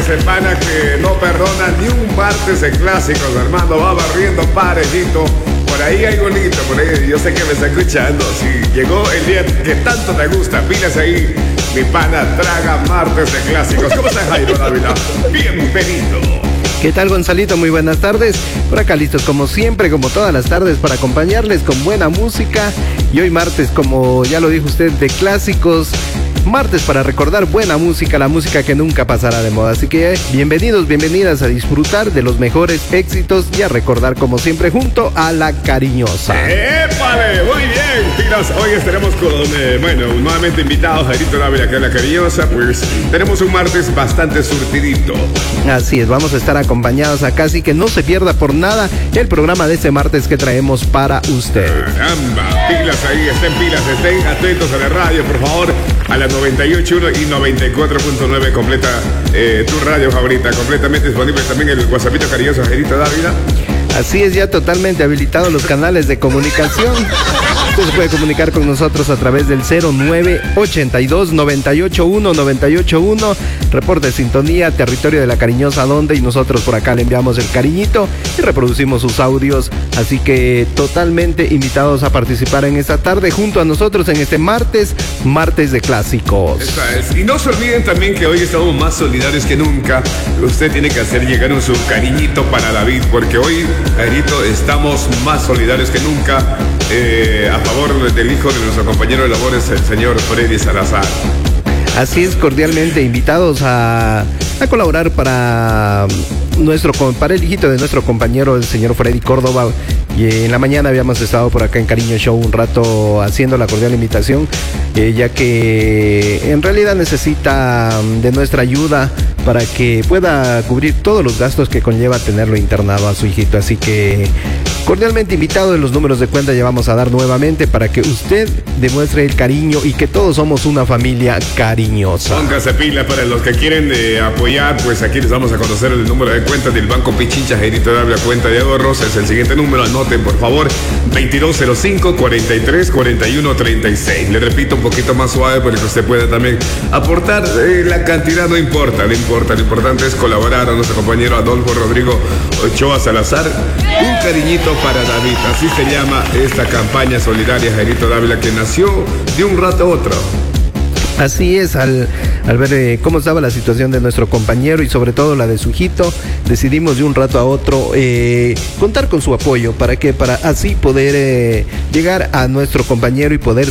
ese pana que no perdona ni un martes de clásicos, hermano. Va barriendo parejito. Por ahí hay bonito, por ahí yo sé que me está escuchando. Sí, llegó el día que tanto te gusta. Pilas ahí, mi pana traga martes de clásicos. ¿Cómo estás, Jairo Dávila? Bienvenido. ¿Qué tal, Gonzalito? Muy buenas tardes. Por acá listos como siempre, como todas las tardes, para acompañarles con buena música. Y hoy martes, como ya lo dijo usted, de clásicos. Martes para recordar buena música, la música que nunca pasará de moda. Así que bienvenidos, bienvenidas a disfrutar de los mejores éxitos y a recordar como siempre junto a La Cariñosa. ¡Épale! Muy bien, pilas. Hoy estaremos con, nuevamente invitados a Jairito Dávila, acá en La Cariñosa. Pues tenemos un martes bastante surtidito. Así es, vamos a estar acompañados acá, así que no se pierda por nada el programa de este martes que traemos para usted. Caramba, pilas ahí, estén pilas, estén atentos a la radio, por favor. A las 98.1 y 94.9 completa tu radio favorita, completamente disponible también el WhatsAppito cariñoso Jairito Dávila. Así es, ya totalmente habilitados los canales de comunicación. Usted se puede comunicar con nosotros a través del 0982-981-981. Reporte de sintonía, territorio de La Cariñosa, donde y nosotros por acá le enviamos el cariñito y reproducimos sus audios. Así que totalmente invitados a participar en esta tarde junto a nosotros en este martes de clásicos. Esa es. Y no se olviden también que hoy estamos más solidarios que nunca. Usted tiene que hacer llegar su cariñito para David, porque hoy, Jairito, estamos más solidarios que nunca a favor del hijo de nuestro compañero de labores, el señor Freddy Salazar. Así es, cordialmente invitados a colaborar para el hijito de nuestro compañero, el señor Freddy Córdoba. Y en la mañana habíamos estado por acá en Cariño Show un rato haciendo la cordial invitación, ya que en realidad necesita de nuestra ayuda para que pueda cubrir todos los gastos que conlleva tenerlo internado a su hijito. Así que cordialmente invitado, en los números de cuenta ya vamos a dar nuevamente para que usted demuestre el cariño y que todos somos una familia cariñosa. Póngase pila para los que quieren apoyar, pues aquí les vamos a conocer el número de cuenta del Banco Pichincha Jairito Dávila, cuenta de ahorros. Es el siguiente número, anoten por favor, 2205-434136. Le repito un poquito más suave para que usted pueda también aportar. La cantidad no importa, lo importante es colaborar a nuestro compañero Adolfo Rodrigo Ochoa Salazar. Un cariñito para David, así se llama esta campaña solidaria Jairito Dávila, que nació de un rato a otro. Así es, al ver cómo estaba la situación de nuestro compañero y sobre todo la de su hijito, decidimos de un rato a otro contar con su apoyo. ¿Para qué? Para así poder llegar a nuestro compañero y poder